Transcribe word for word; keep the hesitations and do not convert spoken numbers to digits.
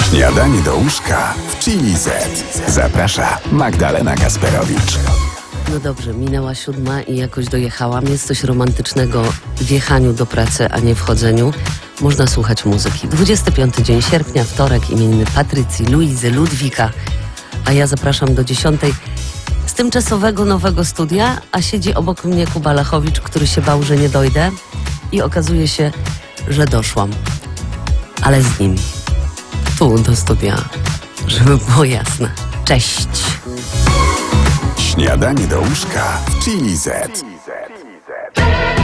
Śniadanie do łóżka w Chili Z. Zaprasza Magdalena Gasperowicz. No dobrze, minęła siódma i jakoś dojechałam. Jest coś romantycznego w jechaniu do pracy, a nie w chodzeniu. Można słuchać muzyki. dwudziesty piąty dzień sierpnia, wtorek, imieniny Patrycji, Luizy, Ludwika. A ja zapraszam do dziesiątej z tymczasowego nowego studia, a siedzi obok mnie Kuba Lachowicz, który się bał, że nie dojdę. I okazuje się, że doszłam. Ale z nim. Tu do studia, żeby było jasne. Cześć! Śniadanie do łóżka w Chili Z.